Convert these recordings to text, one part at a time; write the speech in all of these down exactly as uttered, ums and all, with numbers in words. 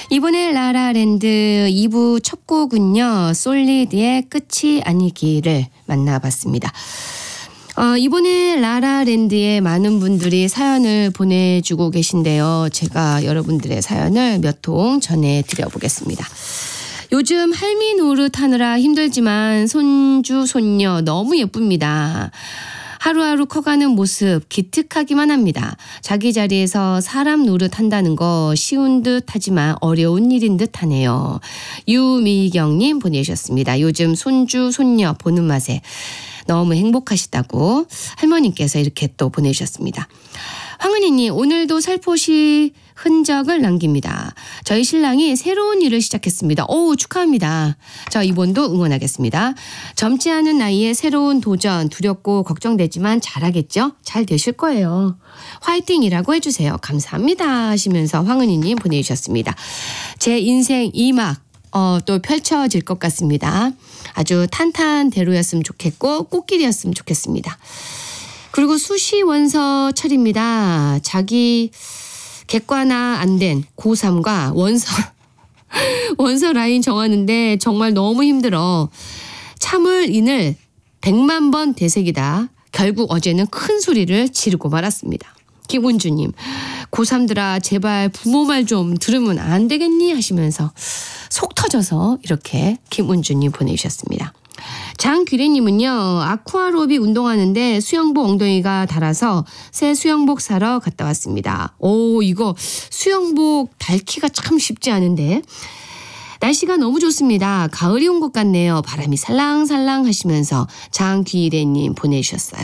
이번에 라라랜드 이 부 첫 곡은요. 솔리드의 끝이 아니기를 만나봤습니다. 어, 이번에 라라랜드에 많은 분들이 사연을 보내주고 계신데요. 제가 여러분들의 사연을 몇 통 전해드려보겠습니다. 요즘 할미 노릇하느라 힘들지만 손주 손녀 너무 예쁩니다. 하루하루 커가는 모습 기특하기만 합니다. 자기 자리에서 사람 노릇한다는 거 쉬운 듯 하지만 어려운 일인 듯 하네요. 유미경님 보내주셨습니다. 요즘 손주 손녀 보는 맛에 너무 행복하시다고 할머님께서 이렇게 또 보내주셨습니다. 황은희님 오늘도 살포시 흔적을 남깁니다. 저희 신랑이 새로운 일을 시작했습니다. 오 축하합니다. 저 이번도 응원하겠습니다. 젊지 않은 나이에 새로운 도전 두렵고 걱정되지만 잘하겠죠? 잘 되실 거예요. 화이팅이라고 해주세요. 감사합니다 하시면서 황은희님 보내주셨습니다. 제 인생 이 막 어, 또 펼쳐질 것 같습니다. 아주 탄탄대로였으면 좋겠고 꽃길이었으면 좋겠습니다. 그리고 수시 원서철입니다. 자기 객관화 안 된 고삼과 원서 원서 라인 정하는데 정말 너무 힘들어. 참을 인을 백만 번 되새기다. 결국 어제는 큰 소리를 지르고 말았습니다. 김은주님 고삼들아 제발 부모 말 좀 들으면 안 되겠니 하시면서 속 터져서 이렇게 김은주님 보내주셨습니다. 장규래님은요. 아쿠아로빅 운동하는데 수영복 엉덩이가 닳아서 새 수영복 사러 갔다 왔습니다. 오 이거 수영복 닳기가 참 쉽지 않은데 날씨가 너무 좋습니다. 가을이 온 것 같네요. 바람이 살랑살랑 하시면서 장규래님 보내주셨어요.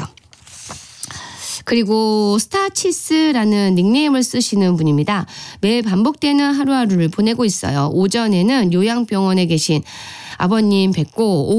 그리고 스타치스라는 닉네임을 쓰시는 분입니다. 매일 반복되는 하루하루를 보내고 있어요. 오전에는 요양병원에 계신 아버님 뵙고